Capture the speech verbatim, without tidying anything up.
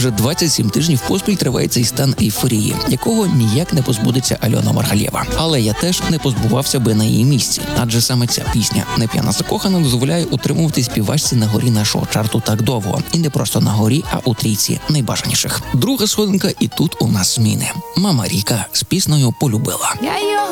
Вже двадцять сім тижнів поспіль триває цей стан ейфорії, якого ніяк не позбудеться Альона Маргалєва. Але я теж не позбувався би на її місці, адже саме ця пісня «Не п'яна закохана» дозволяє утримувати співачці на горі нашого чарту так довго. І не просто на горі, а у трійці найбажаніших. Друга сходинка, і тут у нас зміни. Мама Ріка з піснею «Полюбила». Я його